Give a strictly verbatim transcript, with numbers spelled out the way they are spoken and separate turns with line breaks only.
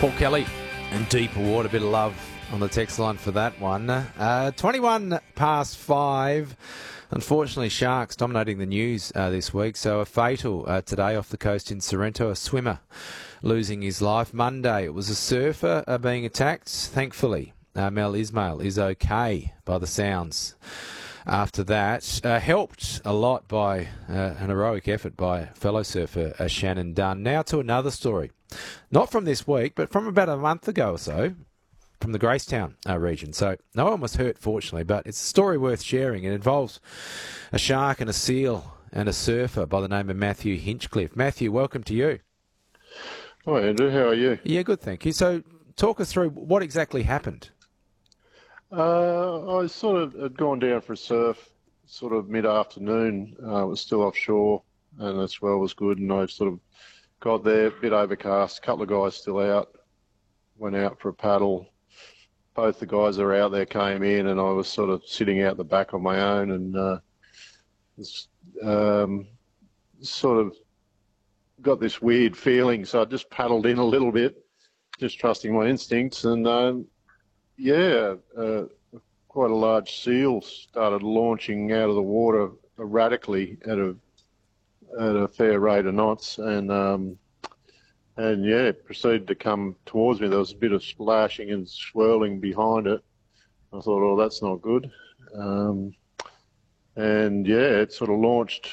Paul Kelly and Deeper Water, a bit of love on the text line for that one. Uh, twenty-one past five. Unfortunately, sharks dominating the news uh, this week. So a fatal uh, today off the coast in Sorrento, a swimmer losing his life. Monday, it was a surfer uh, being attacked. Thankfully, uh, Mel Ismail is okay by the sounds. After that, uh, helped a lot by uh, an heroic effort by fellow surfer uh, Shannon Dunn. Now to another story. Not from this week, but from about a month ago or so, from the Gracetown uh, region. So no one was hurt, fortunately, but it's a story worth sharing. It involves a shark and a seal and a surfer by the name of Matthew Hinchcliffe. Matthew, welcome to you.
Hi, Andrew. How are you?
Yeah, good, thank you. So talk us through what exactly happened.
Uh, I sort of had gone down for a surf sort of mid-afternoon. Uh, it was still offshore and the swell was good, and I sort of got there, a bit overcast, a couple of guys still out, went out for a paddle. Both the guys that were out there came in, and I was sort of sitting out the back on my own, and uh, was, um, sort of got this weird feeling, so I just paddled in a little bit, just trusting my instincts, and um, yeah, uh, quite a large seal started launching out of the water erratically at a at a fair rate of knots, and um, and yeah, it proceeded to come towards me. There was a bit of splashing and swirling behind it. I thought, oh, that's not good. Um, and yeah, it sort of launched